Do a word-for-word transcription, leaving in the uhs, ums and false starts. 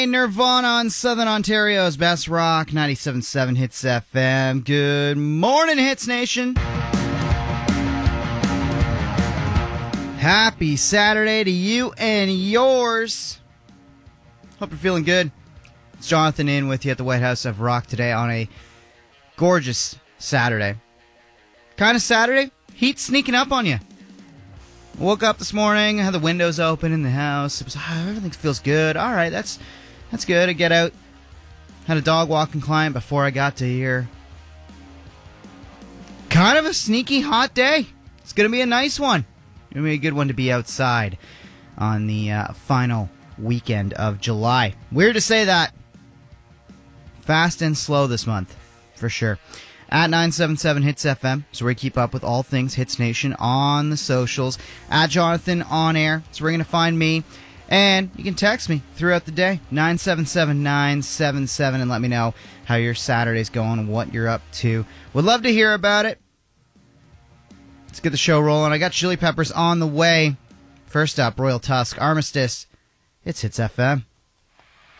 Nirvana on Southern Ontario's Best Rock, ninety-seven point seven Hits F M. Good morning, Hits Nation. Happy Saturday to you and yours. Hope you're feeling good. It's Jonathan in with you at the White House of Rock today on a gorgeous Saturday. Kind of Saturday, heat sneaking up on you. Woke up this morning, had the windows open in the house. It was, oh, everything feels good. All right, that's that's good. I get out, had a dog walking client before I got to here. Kind of a sneaky hot day. It's going to be a nice one. It's going to be a good one to be outside on the uh, final weekend of July. Weird to say that. Fast and slow this month, for sure. At nine seven seven Hits F M, so we keep up with all things Hits Nation on the socials. At Jonathan on air, so we're going to find me. And you can text me throughout the day, nine seven seven nine seven seven, and let me know how your Saturday's going and what you're up to. Would love to hear about it. Let's get the show rolling. I got Chili Peppers on the way. First up, Royal Tusk, Armistice. It's Hits F M.